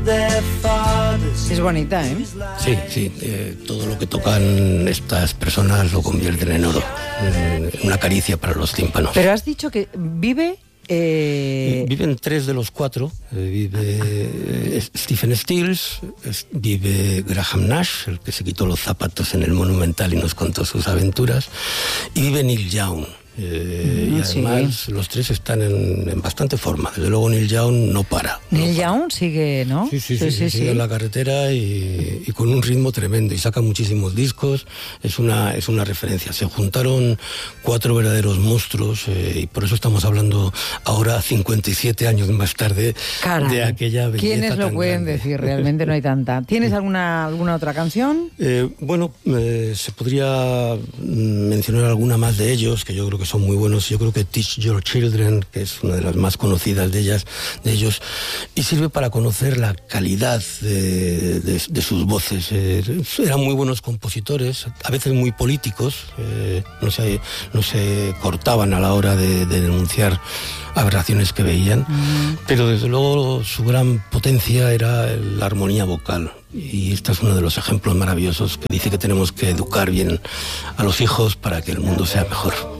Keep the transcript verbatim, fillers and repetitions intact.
Es bonita, ¿eh? Sí, sí, eh, todo lo que tocan estas personas lo convierten en oro, en una caricia para los tímpanos. Pero has dicho que vive... Eh... Viven tres de los cuatro. Eh, vive eh, Stephen Stills, es, vive Graham Nash, el que se quitó los zapatos en el Monumental y nos contó sus aventuras, y vive Neil Young. Eh, mm, y además sí. Los tres están en, en bastante forma. Desde luego Neil Young no para. Neil no Young sigue, ¿no? Sí, sí, sí, sí, sí, sigue sí. en la carretera y, y con un ritmo tremendo y saca muchísimos discos. Es una, es una referencia. Se juntaron cuatro verdaderos monstruos eh, y por eso estamos hablando ahora, cincuenta y siete años más tarde, Caray. de aquella belleza. ¿Quiénes lo tan pueden grande? decir? Realmente no hay tanta. ¿Tienes alguna, alguna otra canción? Eh, bueno, eh, se podría mencionar alguna más de ellos, que yo creo que son muy buenos. Yo creo que Teach Your Children, que es una de las más conocidas de ellas, de ellos, y sirve para conocer la calidad de, de, de sus voces. Eh, eran muy buenos compositores, a veces muy políticos, eh, no se, no se cortaban a la hora de, de denunciar aberraciones que veían, mm. pero desde luego su gran potencia era la armonía vocal. Y este es uno de los ejemplos maravillosos que dice que tenemos que educar bien a los hijos para que el mundo sea mejor.